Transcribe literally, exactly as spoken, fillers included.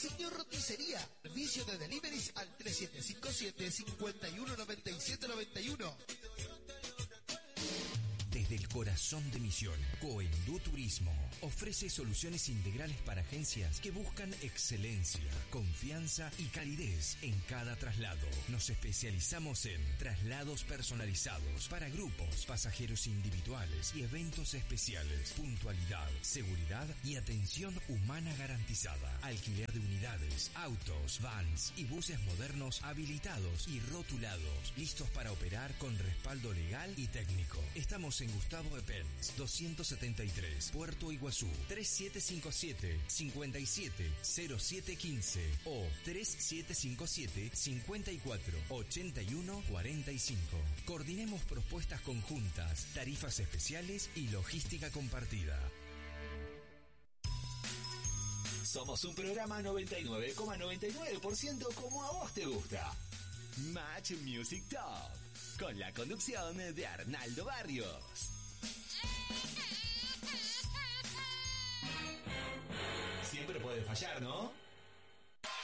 Insignio Roticería. Servicio de deliveries al tres siete cinco siete, cinco uno nueve siete nueve uno. Desde el corazón de Misión, Coendú Turismo ofrece soluciones integrales para agencias que buscan excelencia, confianza y calidez en cada traslado. Nos especializamos en traslados personalizados para grupos, pasajeros individuales y eventos especiales, puntualidad, seguridad y atención humana garantizada, alquiler de unidades, autos, vans y buses modernos habilitados y rotulados, listos para operar con respaldo legal y técnico. Estamos en Gustavo Epens, doscientos setenta y tres, Puerto Iguazú, tres siete cinco siete, cinco siete cero siete uno cinco o tres siete cinco siete, cinco cuatro, ocho uno cuatro cinco. Coordinemos propuestas conjuntas, tarifas especiales y logística compartida. Somos un programa noventa y nueve coma noventa y nueve por ciento como a vos te gusta. Match Music Top, con la conducción de Arnaldo Barrios. Siempre puede fallar, ¿no?